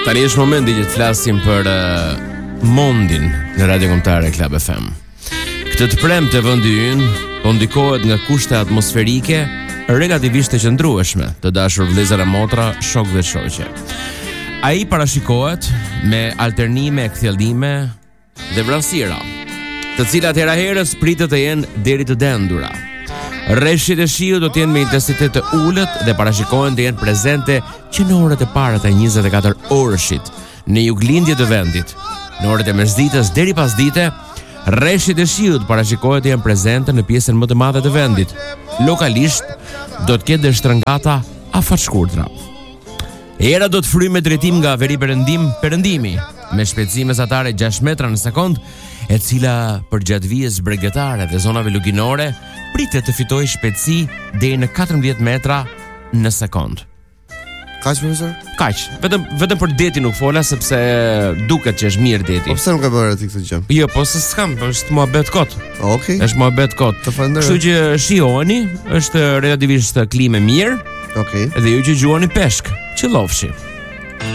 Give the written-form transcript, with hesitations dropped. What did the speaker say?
Tani është momenti që të flasim për mondin në Radio Kombëtare Club FM. Këtë të premte vendi ynë po ndikohet nga kushte atmosferike relativisht të qëndrueshme, të dashur vëllezër e motra, shok dhe shoqe. Ai parashikohet me alternime, kthjellime dhe vranësira, të cilat hera herës pritet të jenë deri të dendura. Rreshtit e shiut do të jenë me intensitet të ulët dhe parashikohen të jenë prezente që në orët e para të 24 orëshit në juglindje të vendit. Në orët e mesditës deri pasdite, rreshtit e shiut parashikohet të jenë prezente në pjesën më të madhe të vendit. Lokalisht do të ketë dhe shtrëngata afatshkurtra. Era do të fryjë me drejtim nga veri perëndimi, me shpejtësi mesatare 6 metra në sekond, e cila për gjatë vijës bregdetare dhe zonave luginore pritet të fitojë shpejtësi deri në 14 metra në sekond. Kaq profesor? Kaq. Vetëm për detin nuk fola sepse duket që është mirë deti. Po pse nuk e bëre ti këtë gjë? Jo, po s'kam, është muhabet kot. Okej. Është muhabet kot. Të falenderoj. Kështu që shihoni, është relativisht klimë mirë. Okej. Dhe ju që gjuani peshk, qëllofshi.